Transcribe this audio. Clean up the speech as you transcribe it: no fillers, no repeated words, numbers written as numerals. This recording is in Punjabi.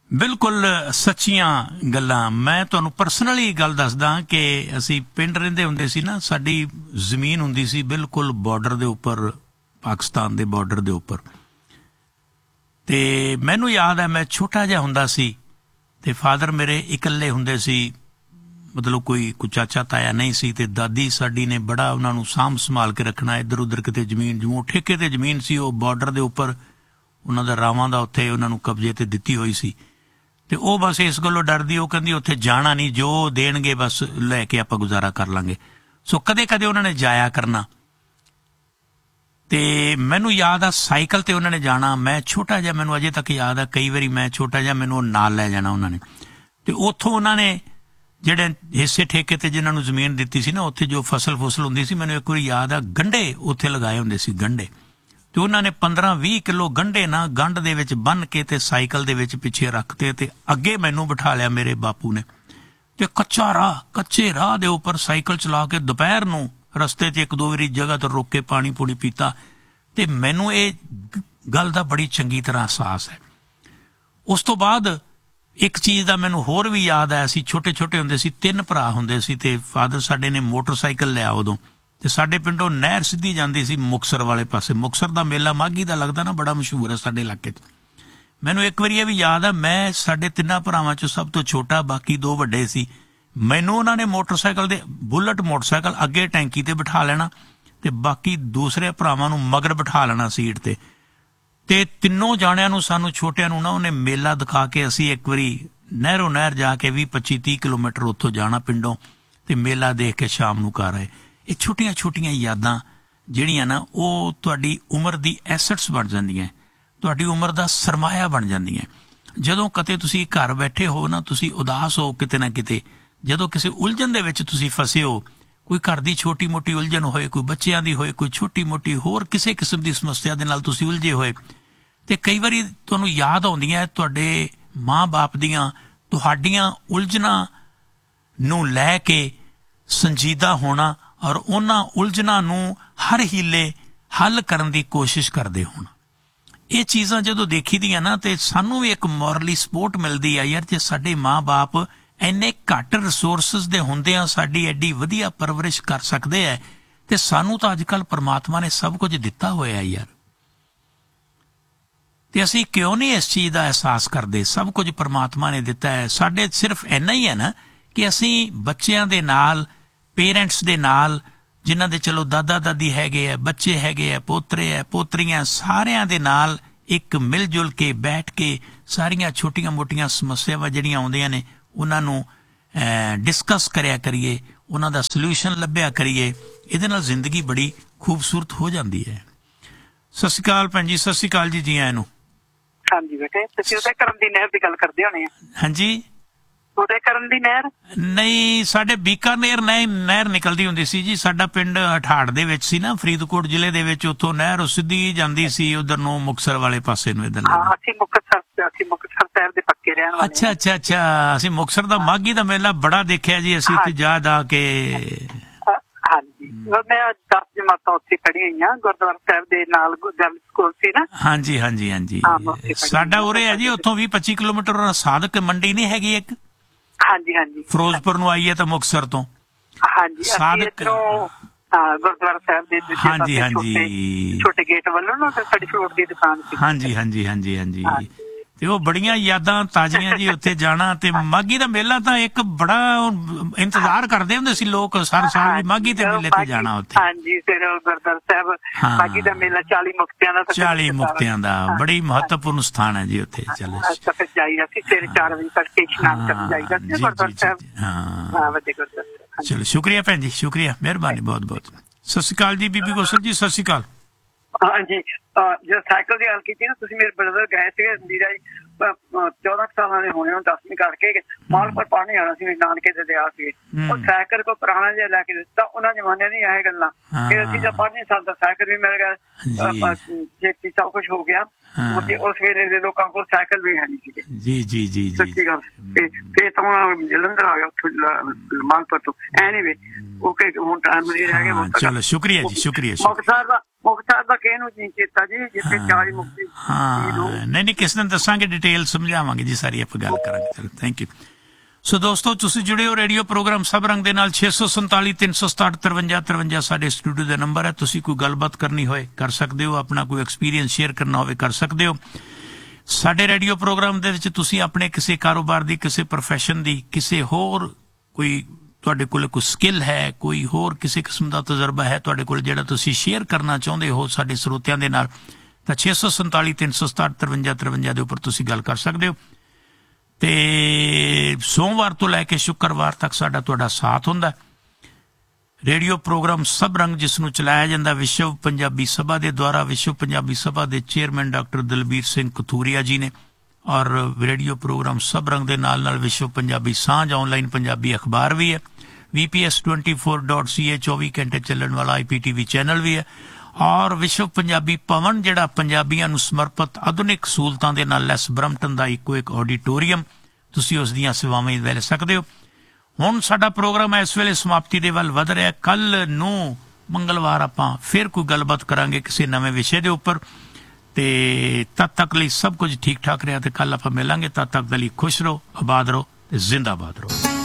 ਬਿਲਕੁਲ ਸੱਚੀਆਂ ਗੱਲਾਂ। ਮੈਂ ਤੁਹਾਨੂੰ ਪਰਸਨਲੀ ਗੱਲ ਦੱਸਦਾ ਕਿ ਅਸੀਂ ਪਿੰਡ ਰਹਿੰਦੇ ਹੁੰਦੇ ਸੀ ਨਾ, ਸਾਡੀ ਜ਼ਮੀਨ ਹੁੰਦੀ ਸੀ ਬਿਲਕੁਲ ਬਾਰਡਰ ਦੇ ਉੱਪਰ, ਪਾਕਿਸਤਾਨ ਦੇ ਬਾਰਡਰ ਦੇ ਉੱਪਰ। ਤੇ ਮੈਨੂੰ ਯਾਦ ਹੈ ਮੈਂ ਛੋਟਾ ਜਿਹਾ ਹੁੰਦਾ ਸੀ ਤੇ ਫਾਦਰ ਮੇਰੇ ਇਕੱਲੇ ਹੁੰਦੇ ਸੀ, ਮਤਲਬ ਕੋਈ ਚਾਚਾ ਤਾਇਆ ਨਹੀਂ ਸੀ, ਤੇ ਦਾਦੀ ਸਾਡੀ ਨੇ ਬੜਾ ਉਹਨਾਂ ਨੂੰ ਸਾਂਭ ਸੰਭਾਲ ਕੇ ਰੱਖਣਾ। ਇੱਧਰ ਉੱਧਰ ਕਿਤੇ ਜ਼ਮੀਨ ਜਮੂ ਠੇਕੇ ਤੇ ਜ਼ਮੀਨ ਸੀ, ਉਹ ਬਾਰਡਰ ਦੇ ਉੱਪਰ ਉਹਨਾਂ ਦਾ ਰਾਵਾਂ ਦਾ ਉੱਥੇ ਉਹਨਾਂ ਨੂੰ ਕਬਜ਼ੇ ਤੇ ਦਿੱਤੀ ਹੋਈ ਸੀ। ਤੇ ਉਹ ਬਸ ਇਸ ਗੱਲੋਂ ਡਰਦੀ, ਉਹ ਕਹਿੰਦੀ ਉੱਥੇ ਜਾਣਾ ਨਹੀਂ, ਜੋ ਦੇਣਗੇ ਬਸ ਲੈ ਕੇ ਆਪਾਂ ਗੁਜ਼ਾਰਾ ਕਰ ਲਾਂਗੇ। ਸੋ ਕਦੇ ਕਦੇ ਉਹਨਾਂ ਨੇ ਜਾਇਆ ਕਰਨਾ। ਤੇ ਮੈਨੂੰ ਯਾਦ ਆ ਸਾਈਕਲ ਤੇ ਉਹਨਾਂ ਨੇ ਜਾਣਾ। ਮੈਂ ਛੋਟਾ ਜਿਹਾ, ਮੈਨੂੰ ਅਜੇ ਤੱਕ ਯਾਦ ਆ, ਕਈ ਵਾਰੀ ਮੈਂ ਛੋਟਾ ਜਿਹਾ ਮੈਨੂੰ ਨਾਲ ਲੈ ਜਾਣਾ ਉਹਨਾਂ ਨੇ। ਤੇ ਉੱਥੋਂ ਉਹਨਾਂ ਨੇ ਜਿਹੜੇ ਹਿੱਸੇ ਠੇਕੇ ਤੇ ਜਿਹਨਾਂ ਨੂੰ ਜ਼ਮੀਨ ਦਿੱਤੀ ਸੀ ਨਾ, ਉੱਥੇ ਜੋ ਫਸਲ ਹੁੰਦੀ ਸੀ, ਮੈਨੂੰ ਇੱਕ ਵਾਰੀ ਯਾਦ ਆ ਗੰਢੇ ਉੱਥੇ ਲਗਾਏ ਹੁੰਦੇ ਸੀ, ਗੰਢੇ। ਤੇ ਉਹਨਾਂ ਨੇ 15-20 ਕਿਲੋ ਗੰਢੇ ਨਾ ਗੰਢ ਦੇ ਵਿੱਚ ਬੰਨ੍ਹ ਕੇ ਤੇ ਸਾਈਕਲ ਦੇ ਵਿੱਚ ਪਿੱਛੇ ਰੱਖਤੇ ਤੇ ਅੱਗੇ ਮੈਨੂੰ ਬਿਠਾ ਲਿਆ ਮੇਰੇ ਬਾਪੂ ਨੇ। ਤੇ ਕੱਚੇ ਰਾਹ ਦੇ ਉੱਪਰ ਸਾਈਕਲ ਚਲਾ ਕੇ ਦੁਪਹਿਰ ਨੂੰ ਰਸਤੇ 'ਚ ਇੱਕ ਦੋ ਵਾਰੀ ਜਗ੍ਹਾ ਤੋਂ ਰੁਕ ਕੇ ਪਾਣੀ ਪੂਣੀ ਪੀਤਾ। ਤੇ ਮੈਨੂੰ ਇਹ ਗੱਲ ਦਾ ਬੜੀ ਚੰਗੀ ਤਰ੍ਹਾਂ ਅਹਿਸਾਸ ਹੈ। ਉਸ ਤੋਂ ਬਾਅਦ ਇੱਕ ਚੀਜ਼ ਦਾ ਮੈਨੂੰ ਹੋਰ ਵੀ ਯਾਦ ਆਇਆ ਸੀ। ਛੋਟੇ ਛੋਟੇ ਹੁੰਦੇ ਸੀ, 3 ਭਰਾ ਹੁੰਦੇ ਸੀ ਤੇ ਫਾਦਰ ਸਾਡੇ ਨੇ ਮੋਟਰਸਾਈਕਲ ਲਿਆ ਉਦੋਂ। ਤੇ ਸਾਡੇ ਪਿੰਡੋਂ ਨਹਿਰ ਸਿੱਧੀ ਜਾਂਦੀ ਸੀ ਮੁਕਤਸਰ ਵਾਲੇ ਪਾਸੇ। ਮੁਕਤਸਰ ਦਾ ਮੇਲਾ ਮਾਘੀ ਦਾ ਲੱਗਦਾ ਨਾ, ਬੜਾ ਮਸ਼ਹੂਰ ਹੈ ਸਾਡੇ ਇਲਾਕੇ 'ਚ। ਮੈਨੂੰ ਇੱਕ ਵਾਰੀ ਇਹ ਵੀ ਯਾਦ ਆ, ਮੈਂ ਸਾਡੇ 3 ਭਰਾਵਾਂ 'ਚੋਂ ਸਭ ਤੋਂ ਛੋਟਾ, ਬਾਕੀ 2 ਵੱਡੇ ਸੀ। ਮੈਨੂੰ ਉਹਨਾਂ ਨੇ ਮੋਟਰਸਾਈਕਲ ਦੇ ਬੁਲਟ ਮੋਟਰਸਾਈਕਲ ਅੱਗੇ ਟੈਂਕੀ ਤੇ ਬਿਠਾ ਲੈਣਾ ਤੇ ਬਾਕੀ ਦੂਸਰੇ ਭਰਾਵਾਂ ਨੂੰ ਮਗਰ ਬਿਠਾ ਲੈਣਾ ਸੀਟ ਤੇ। ਤੇ ਤਿੰਨੋਂ ਜਾਣਿਆਂ ਨੂੰ, ਸਾਨੂੰ ਛੋਟਿਆਂ ਨੂੰ ਨਾ, ਉਹਨੇ ਮੇਲਾ ਦਿਖਾ ਕੇ ਅਸੀਂ ਇੱਕ ਵਾਰੀ ਨਹਿਰ ਜਾ ਕੇ 20-25-30 ਕਿਲੋਮੀਟਰ ਉੱਥੋਂ ਜਾਣਾ ਪਿੰਡੋਂ ਤੇ ਮੇਲਾ ਦੇਖ ਕੇ ਸ਼ਾਮ ਨੂੰ ਘਰ ਆਏ। ਇਹ ਛੋਟੀਆਂ ਛੋਟੀਆਂ ਯਾਦਾਂ ਜਿਹੜੀਆਂ ਨਾ, ਉਹ ਤੁਹਾਡੀ ਉਮਰ ਦੀ ਐਸਟਸ ਬਣ ਜਾਂਦੀਆਂ, ਤੁਹਾਡੀ ਉਮਰ ਦਾ ਸਰਮਾਇਆ ਬਣ ਜਾਂਦੀਆਂ। ਜਦੋਂ ਕਦੇ ਤੁਸੀਂ ਘਰ ਬੈਠੇ ਹੋ ਨਾ, ਤੁਸੀਂ ਉਦਾਸ ਹੋ ਕਿਤੇ ਨਾ ਕਿਤੇ, ਜਦੋਂ ਕਿਸੇ ਉਲਝਣ ਦੇ ਵਿੱਚ ਤੁਸੀਂ ਫਸੇ ਹੋ, ਕੋਈ ਘਰ ਦੀ ਛੋਟੀ ਮੋਟੀ ਉਲਝਣ ਹੋਏ, ਕੋਈ ਬੱਚਿਆਂ ਦੀ ਹੋਏ, ਕੋਈ ਛੋਟੀ ਮੋਟੀ ਹੋਰ ਕਿਸੇ ਕਿਸਮ ਦੀ ਸਮੱਸਿਆ ਦੇ ਨਾਲ ਤੁਸੀਂ ਉਲਝੇ ਹੋਏ, ਤੇ ਕਈ ਵਾਰੀ ਤੁਹਾਨੂੰ ਯਾਦ ਆਉਂਦੀਆਂ ਤੁਹਾਡੇ ਮਾਂ-ਬਾਪ ਦੀਆਂ, ਤੁਹਾਡੀਆਂ ਉਲਝਣਾਂ ਨੂੰ ਲੈ ਕੇ ਸੰਜੀਦਾ ਹੋਣਾ ਔਰ ਉਹਨਾਂ ਉਲਝਣਾਂ ਨੂੰ ਹਰ ਹੀਲੇ ਹੱਲ ਕਰਨ ਦੀ ਕੋਸ਼ਿਸ਼ ਕਰਦੇ ਹੋਣਾ। ਇਹ ਚੀਜ਼ਾਂ ਜਦੋਂ ਦੇਖੀ ਦੀਆਂ ਨਾ, ਤੇ ਸਾਨੂੰ ਵੀ ਇੱਕ ਮੋਰਲੀ ਸਪੋਰਟ ਮਿਲਦੀ ਆ ਯਾਰ, ਜੇ ਸਾਡੇ ਮਾਂ-ਬਾਪ ਇੰਨੇ ਘੱਟ ਰਿਸੋਰਸਿਸ ਦੇ ਹੁੰਦਿਆਂ ਸਾਡੀ ਐਡੀ ਵਧੀਆ ਪਰਵਰਿਸ਼ ਕਰ ਸਕਦੇ ਹੈ, ਤੇ ਸਾਨੂੰ ਤਾਂ ਅੱਜ ਕੱਲ੍ਹ ਪਰਮਾਤਮਾ ਨੇ ਸਭ ਕੁਝ ਦਿੱਤਾ ਹੋਇਆ ਯਾਰ। ਤੇ ਅਸੀਂ ਕਿਉਂ ਨਹੀਂ ਇਸ ਚੀਜ਼ ਦਾ ਅਹਿਸਾਸ ਕਰਦੇ? ਸਭ ਕੁਝ ਪਰਮਾਤਮਾ ਨੇ ਦਿੱਤਾ ਹੈ। ਸਾਡੇ ਸਿਰਫ ਇੰਨਾ ਹੀ ਹੈ ਨਾ ਕਿ ਅਸੀਂ ਬੱਚਿਆਂ ਦੇ ਨਾਲ, ਪੇਰੈਂਟਸ ਦੇ ਨਾਲ, ਜਿਨ੍ਹਾਂ ਦੇ ਚਲੋ ਦਾਦਾ ਦਾਦੀ ਹੈਗੇ ਆ, ਬੱਚੇ ਹੈਗੇ ਆ, ਪੋਤਰੇ ਆ, ਪੋਤਰੀਆਂ, ਸਾਰਿਆਂ ਦੇ ਨਾਲ ਇੱਕ ਮਿਲ ਜੁਲ ਕੇ ਬੈਠ ਕੇ ਸਾਰੀਆਂ ਛੋਟੀਆਂ ਮੋਟੀਆਂ ਸਮੱਸਿਆਵਾਂ ਜਿਹੜੀਆਂ ਆਉਂਦੀਆਂ ਨੇ ਉਹਨਾਂ ਨੂੰ ਡਿਸਕਸ ਕਰਿਆ ਕਰੀਏ, ਉਹਨਾਂ ਦਾ ਸਲਿਊਸ਼ਨ ਲੱਭਿਆ ਕਰੀਏ। ਇਹਦੇ ਨਾਲ ਜ਼ਿੰਦਗੀ ਬੜੀ ਖੂਬਸੂਰਤ ਹੋ ਜਾਂਦੀ ਹੈ। ਸਤਿ ਸ਼੍ਰੀ ਅਕਾਲ ਭੈਣ ਜੀ। ਸਤਿ ਸ਼੍ਰੀ ਅਕਾਲ ਜੀ, ਜੀ ਆਇਆਂ ਨੂੰ। ਹਾਂਜੀ ਬੇਟੇ, ਤੁਸੀਂ ਉਹਦੇ ਕਰਨ ਦੀ ਨਹਿਰ ਦੀ ਗੱਲ ਕਰਦੇ ਹੋਣੇ ਆ? ਹਾਂਜੀ, ਉਹਦੇ ਕਰਨ ਦੀ ਨਹਿਰ ਨਹੀਂ, ਸਾਡੇ ਬੀਕਾਨੇਰ ਨਹਿਰ ਨਿਕਲਦੀ ਹੁੰਦੀ ਸੀ ਜੀ। ਸਾਡਾ ਪਿੰਡ ਹਠਾੜ ਦੇ ਵਿੱਚ ਸੀ ਨਾ, ਫਰੀਦਕੋਟ ਜ਼ਿਲ੍ਹੇ ਦੇ ਵਿੱਚ। ਉੱਥੋਂ ਨਹਿਰ ਸਿੱਧੀ ਜਾਂਦੀ ਸੀ ਉਧਰ ਨੂੰ, ਮੁਕਤਸਰ ਵਾਲੇ ਪਾਸੇ ਨੂੰ। ਇੱਧਰ ਅਸੀਂ ਮੁਕਤਸਰ ਸਾਹਿਬ ਦੇ ਪੱਕੇ ਰਹਿਣ ਵਾਲੇ। ਅੱਛਾ, ਅਸੀਂ ਮੁਕਤਸਰ ਦਾ ਮਾਘੀ ਦਾ ਮੇਲਾ ਬੜਾ ਦੇਖਿਆ ਜੀ, ਅਸੀਂ ਉੱਥੇ ਜਾ ਕੇ। ਹਾਂਜੀ, ਮੈਂ 10 ਜਮਾਤਾਂ ਉੱਥੇ ਪੜ੍ਹੀ ਹੋਈਆਂ, ਗੁਰਦੁਆਰਾ ਸਾਹਿਬ ਦੇ ਨਾਲ ਗਰਲ ਸਕੂਲ ਸੀ ਨਾ। ਹਾਂਜੀ। ਸਾਡਾ ਉਰੇ ਹੈ ਜੀ, ਉੱਥੋਂ 20-25 ਕਿਲੋਮੀਟਰ ਸਾਧਕ ਮੰਡੀ ਨਹੀਂ ਹੈਗੀ ਇੱਕ? ਹਾਂਜੀ। ਫਿਰੋਜ਼ਪੁਰ ਨੂੰ ਆਈਏ ਤਾਂ ਮੁਕਤਸਰ ਤੋਂ। ਹਾਂਜੀ, ਸਾਧਕ ਗੁਰਦੁਆਰਾ ਸਾਹਿਬ ਦੇ ਹਾਂਜੀ ਛੋਟੇ ਗੇਟ ਵੱਲੋਂ ਨਾ ਸਾਡੀ ਫਰੂਟ ਦੀ ਦੁਕਾਨ ਸੀ। ਹਾਂਜੀ। ਤੇ ਉਹ ਬੜੀਆਂ ਯਾਦਾਂ ਤਾਜ਼ੀਆਂ ਜੀ, ਉੱਥੇ ਜਾਣਾ। ਤੇ ਮਾਘੀ ਦਾ ਮੇਲਾ ਤਾਂ ਇੱਕ ਬੜਾ ਇੰਤਜ਼ਾਰ ਕਰਦੇ ਹੁੰਦੇ ਸੀ ਲੋਕ, ਹਰ ਸਾਲ ਮਾਘੀ ਦੇ ਮੇਲੇ ਤੇ ਜਾਣਾ ਉੱਥੇ। ਹਾਂਜੀ, ਫਿਰ ਗੁਰਦੁਆਰਾ ਸਾਹਿਬ ਮਾਘੀ ਦਾ ਮੇਲਾ 40 ਮੁਕਤਿਆਂ ਦਾ ਬੜੀ ਮਹੱਤਵਪੂਰਨ ਸਥਾਨ ਹੈ ਜੀ ਉੱਥੇ। ਚਲੋ ਫਿਰ ਜਾਈਦਾ ਸੀ, ਸਵੇਰੇ 4 ਵਜੇ ਤੱਕ ਇਸ਼ਨਾਨ ਕਰਨ ਜਾਈਦਾ ਸੀ ਗੁਰਦੁਆਰਾ ਸਾਹਿਬ। ਹਾਂ, ਵੱਡੇ ਗੁਰਦੁਆਰਾ। ਚਲੋ ਸ਼ੁਕਰੀਆ ਭੈਣ ਜੀ, ਸ਼ੁਕਰੀਆ, ਮਿਹਰਬਾਨੀ ਬਹੁਤ ਬਹੁਤ। ਸਤਿ ਸ਼੍ਰੀ ਅਕਾਲ ਜੀ ਬੀਬੀ ਗੋਸਲ ਜੀ, ਸਤਿ ਸ਼੍ਰੀ ਅਕਾਲ। ਹਾਂਜੀ, ਜਦੋਂ ਸਾਈਕਲ ਦੀ ਗੱਲ ਕੀਤੀ ਨਾ ਤੁਸੀਂ, ਮੇਰੇ ਬ੍ਰਦਰ ਗਏ ਸੀਗੇ ਨੀਰਾ ਜੀ, 14 ਸਾਲਾਂ ਦੇ ਹੋਣੇ, 10ਵੀਂ ਕਰਕੇ ਮਾਲਪੁਰ ਪਾਣੀ ਆਉਣਾ ਸੀ, ਨਾਨਕੇ ਦੇ ਦਿਆ ਸੀਗੇ। ਉਹ ਸਾਈਕਲ ਕੋ ਪੁਰਾਣਾ ਜਿਹਾ ਲੈ ਕੇ ਦਿੱਤਾ, ਉਹਨਾਂ ਜ਼ਮਾਨੇ ਦੀਆਂ ਇਹ ਗੱਲਾਂ। ਫਿਰ ਅਸੀਂ ਤਾਂ 5 ਸਾਲ ਦਾ ਸਾਈਕਲ ਵੀ ਮਿਲ ਗਿਆ, ਛੇਤੀ ਸਭ ਕੁਛ ਹੋ ਗਿਆ। ਉਸ ਵੇਲੇ ਦੇ ਲੋਕਾਂ ਕੋਲ ਸਾਈਕਲ ਵੀ ਹੈ ਨਹੀਂ ਸੀਗੇ। ਜੀ ਸੱਚੀ ਗੱਲ। ਫਿਰ ਤਾਂ ਜਲੰਧਰ ਆ ਗਿਆ ਉੱਥੋਂ, ਮਾਲਪੁਰ ਤੋਂ। ਐਨੀਵੇ ਓਕੇ, ਹੁਣ ਟਾਈਮ ਨਹੀਂ ਰਹਿ ਗਿਆ। ਚਲੋ ਸ਼ੁਕਰੀਆ ਜੀ, ਸ਼ੁਕਰੀਆ। ਮੁਕਤਸਰ ਦਾ ਮੁਕਤਸਰ ਦਾ ਕਿਹਨੂੰ ਨਹੀਂ ਚੇਤਾ ਜੀ, ਜਿੱਥੇ ਚਾਲੀ ਮੁਕਤੀ। ਹਾਂ ਨਹੀਂ ਕਿਸ ਦਿਨ ਦੱਸਾਂਗੇ, ਡਿਟੇਲ ਸਮਝਾਵਾਂਗੇ ਜੀ, ਸਾਰੀ ਆਪਾਂ ਗੱਲ ਕਰਾਂਗੇ। ਚਲੋ ਥੈਂਕ ਯੂ। ਸੋ ਦੋਸਤੋ, ਤੁਸੀਂ ਜੁੜੇ ਹੋ ਰੇਡੀਓ ਪ੍ਰੋਗਰਾਮ ਸਭ ਰੰਗ ਦੇ ਨਾਲ। 647 367 53 53 ਸਾਡੇ ਸਟੂਡੀਓ ਦਾ ਨੰਬਰ ਹੈ। ਤੁਸੀਂ ਕੋਈ ਗੱਲਬਾਤ ਕਰਨੀ ਹੋਏ ਕਰ ਸਕਦੇ ਹੋ, ਆਪਣਾ ਕੋਈ ਐਕਸਪੀਰੀਅੰਸ ਸ਼ੇਅਰ ਕਰਨਾ ਹੋਵੇ ਕਰ ਸਕਦੇ ਹੋ। ਸਾਡੇ ਰੇਡੀਓ ਪ੍ਰੋਗਰਾਮ ਦੇ ਵਿੱਚ ਤੁਸੀਂ ਆਪਣੇ ਕਿਸੇ ਕਾਰੋਬਾਰ ਦੀ, ਕਿਸੇ ਪ੍ਰੋਫੈਸ਼ਨ ਦੀ, ਕਿਸੇ ਹੋਰ ਕੋਈ ਤੁਹਾਡੇ ਕੋਲ ਕੋਈ ਸਕਿੱਲ ਹੈ, ਕੋਈ ਹੋਰ ਕਿਸੇ ਕਿਸਮ ਦਾ ਤਜਰਬਾ ਹੈ ਤੁਹਾਡੇ ਕੋਲ ਜਿਹੜਾ ਤੁਸੀਂ ਸ਼ੇਅਰ ਕਰਨਾ ਚਾਹੁੰਦੇ ਹੋ ਸਾਡੇ ਸਰੋਤਿਆਂ ਦੇ ਨਾਲ, ਤਾਂ 647 367 53 53 ਦੇ ਉੱਪਰ ਤੁਸੀਂ ਗੱਲ ਕਰ ਸਕਦੇ ਹੋ। ਤੇ ਸੋਮਵਾਰ ਤੋਂ ਲੈ ਕੇ ਸ਼ੁੱਕਰਵਾਰ ਤੱਕ ਸਾਡਾ ਤੁਹਾਡਾ ਸਾਥ ਹੁੰਦਾ। ਰੇਡੀਓ ਪ੍ਰੋਗਰਾਮ ਸਭ ਰੰਗ, ਜਿਸ ਨੂੰ ਚਲਾਇਆ ਜਾਂਦਾ ਵਿਸ਼ਵ ਪੰਜਾਬੀ ਸਭਾ ਦੇ ਦੁਆਰਾ। ਵਿਸ਼ਵ ਪੰਜਾਬੀ ਸਭਾ ਦੇ ਚੇਅਰਮੈਨ ਡਾਕਟਰ ਦਲਬੀਰ ਸਿੰਘ ਕਥੂਰੀਆ ਜੀ ਨੇ। ਔਰ ਰੇਡੀਓ ਪ੍ਰੋਗਰਾਮ ਸਭ ਰੰਗ ਦੇ ਨਾਲ ਨਾਲ ਵਿਸ਼ਵ ਪੰਜਾਬੀ ਸਾਂਝ ਆਨਲਾਈਨ ਪੰਜਾਬੀ ਅਖਬਾਰ ਵੀ ਹੈ। VPS24.ca 24 ਘੰਟੇ ਚੱਲਣ ਵਾਲਾ IPTV ਚੈਨਲ ਵੀ ਹੈ। ਔਰ ਵਿਸ਼ਵ ਪੰਜਾਬੀ ਭਵਨ, ਜਿਹੜਾ ਪੰਜਾਬੀਆਂ ਨੂੰ ਸਮਰਪਿਤ ਆਧੁਨਿਕ ਸਹੂਲਤਾਂ ਦੇ ਨਾਲ ਲੈਸ ਬਰੰਪਟਨ ਦਾ ਇੱਕੋ ਇੱਕ ਆਡੀਟੋਰੀਅਮ, ਤੁਸੀਂ ਉਸ ਦੀਆਂ ਸੇਵਾਵਾਂ ਲੈ ਸਕਦੇ ਹੋ। ਹੁਣ ਸਾਡਾ ਪ੍ਰੋਗਰਾਮ ਇਸ ਵੇਲੇ ਸਮਾਪਤੀ ਦੇ ਵੱਲ ਵਧ ਰਿਹਾ। ਕੱਲ ਨੂੰ ਮੰਗਲਵਾਰ ਆਪਾਂ ਫਿਰ ਕੋਈ ਗੱਲਬਾਤ ਕਰਾਂਗੇ ਕਿਸੇ ਨਵੇਂ ਵਿਸ਼ੇ ਦੇ ਉੱਪਰ। ਤੇ ਤਦ ਤੱਕ ਲਈ ਸਭ ਕੁਝ ਠੀਕ ਠਾਕ ਰਿਹਾ ਤੇ ਕੱਲ ਆਪਾਂ ਮਿਲਾਂਗੇ। ਤਦ ਤੱਕ ਦੇ ਲਈ ਖੁਸ਼ ਰਹੋ, ਆਬਾਦ ਰਹੋ ਤੇ ਜ਼ਿੰਦਾਬਾਦ ਰਹੋ।